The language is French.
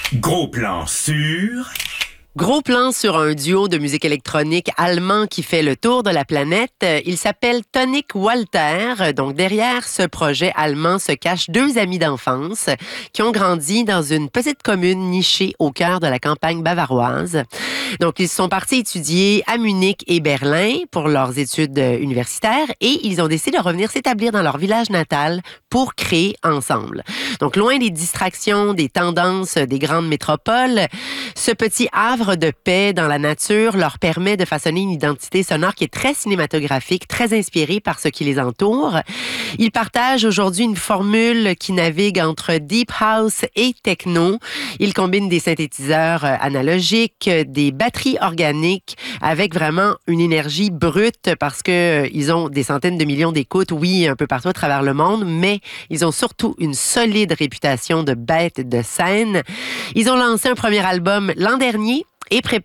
Gros plan sur... Gros plan sur un duo de musique électronique allemand qui fait le tour de la planète. Il s'appelle Tonic Walter. Donc, derrière ce projet allemand se cachent deux amis d'enfance qui ont grandi dans une petite commune nichée au cœur de la campagne bavaroise. Donc, ils sont partis étudier à Munich et Berlin pour leurs études universitaires et ils ont décidé de revenir s'établir dans leur village natal pour créer ensemble. Donc, loin des distractions, des tendances des grandes métropoles, ce petit havre de paix dans la nature leur permet de façonner une identité sonore qui est très cinématographique, très inspirée par ce qui les entoure. Ils partagent aujourd'hui une formule qui navigue entre deep house et techno. Ils combinent des synthétiseurs analogiques, des batteries organiques avec vraiment une énergie brute parce que ils ont des centaines de millions d'écoutes, oui, un peu partout à travers le monde, mais ils ont surtout une solide réputation de bêtes de scène. Ils ont lancé un premier album l'an dernier et